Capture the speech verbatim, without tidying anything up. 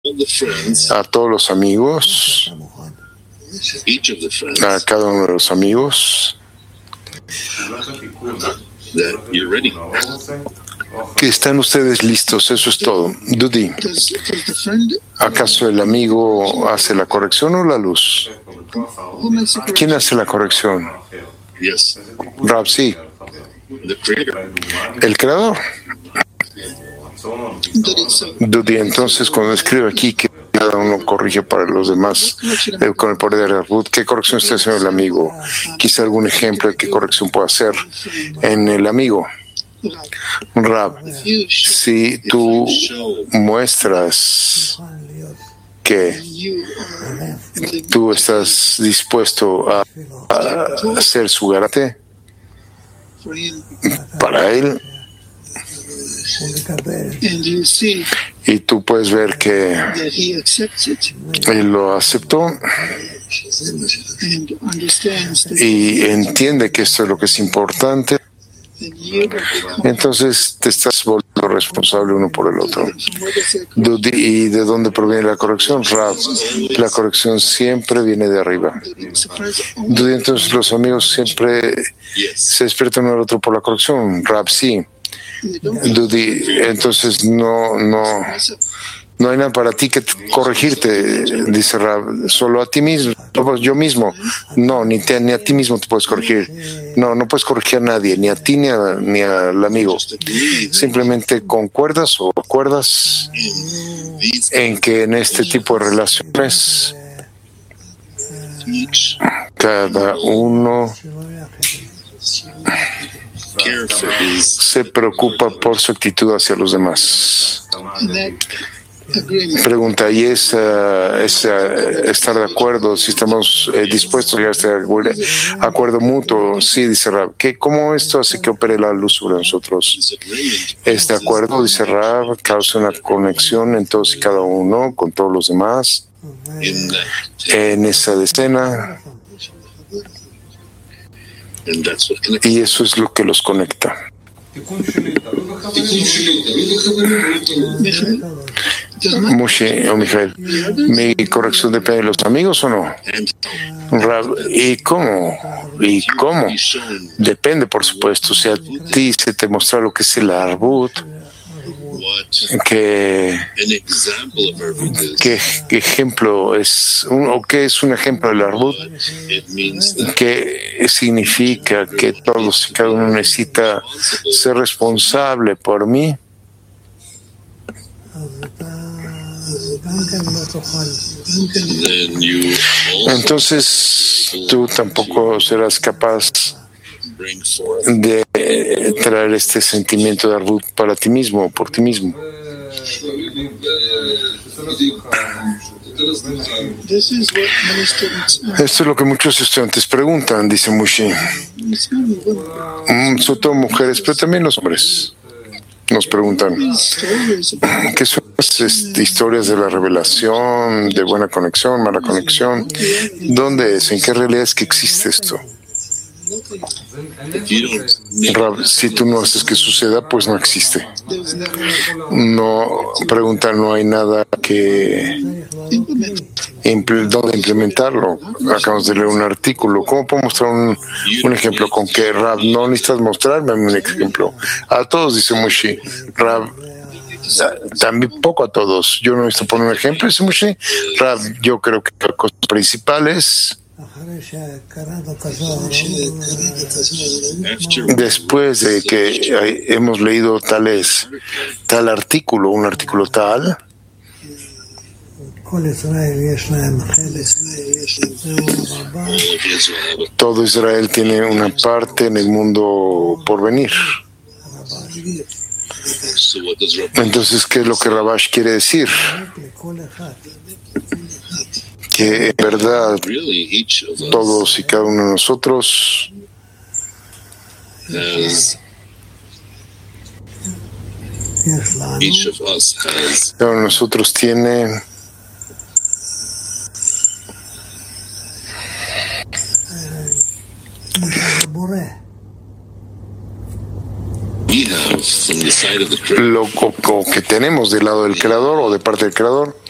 a todos los amigos, a cada uno de los amigos, que están ustedes listos. Eso es todo. Dudi, ¿acaso el amigo hace la corrección o la luz? ¿Quién hace la corrección? Rab, sí. El creador. Dudi, entonces cuando escribe aquí que cada uno corrige para los demás eh, con el poder de Arbut, ¿qué corrección está haciendo el amigo? Quizá algún ejemplo de qué corrección puede hacer en el amigo. Rab, si tú muestras que tú estás dispuesto a, a hacer su garate para él, y tú puedes ver que él lo aceptó y entiende que esto es lo que es importante, entonces te estás volviendo responsable uno por el otro. ¿Y de dónde proviene la corrección? Rab, la corrección siempre viene de arriba. Entonces los amigos siempre se despiertan uno al otro por la corrección. Rab, sí. Dudi, entonces no, no, no hay nada para ti que corregirte, dice Rab, solo a ti mismo, yo mismo. No, ni, te, ni a ti mismo te puedes corregir. No, no puedes corregir a nadie, ni a ti ni, a, ni al amigo. Simplemente concuerdas o acuerdas en que en este tipo de relaciones cada uno se preocupa por su actitud hacia los demás. Pregunta, ¿y es, uh, es uh, estar de acuerdo? Si estamos eh, dispuestos a llegar a este acuerdo mutuo. Sí, dice Rab. ¿Qué, ¿Cómo esto hace que opere la luz sobre nosotros? Este acuerdo, dice Rab, causa una conexión en todos y cada uno con todos los demás en esa decena. Y eso es lo que los conecta. Moshe o Mijael, ¿mi corrección depende de los amigos o no? ¿Y cómo? ¿Y cómo? Depende, por supuesto. Si a ti se te muestra lo que es el Arbut, que ¿qué, qué ejemplo es un, o qué es un ejemplo del Arbut? ¿Qué significa que todos y cada uno necesita ser responsable por mí? Entonces tú tampoco serás capaz de traer este sentimiento de Arbut para ti mismo, por ti mismo. Esto es lo que muchos estudiantes preguntan, dice Mushi. Mm, sobre todo mujeres, pero también los hombres nos preguntan qué son estas historias de la revelación, de buena conexión, mala conexión. ¿Dónde es? ¿En qué realidad es que existe esto? Si tú no haces que suceda, pues no existe. No, pregunta, no hay nada que dónde implementarlo. Acabamos de leer un artículo. ¿Cómo puedo mostrar un, un ejemplo con que Rab? No necesitas mostrarme un ejemplo. A todos, dice Mushi. Rab, también poco a todos. Yo no necesito poner un ejemplo, dice Mushi. Rab, yo creo que las cosas principales, después de que hemos leído tales, tal artículo, un artículo tal, todo Israel tiene una parte en el mundo por venir. Entonces, ¿qué es lo que Rabash quiere decir? Que en verdad todos y cada uno de nosotros cada uno de nosotros tiene lo, lo que tenemos del lado del Creador o de parte del Creador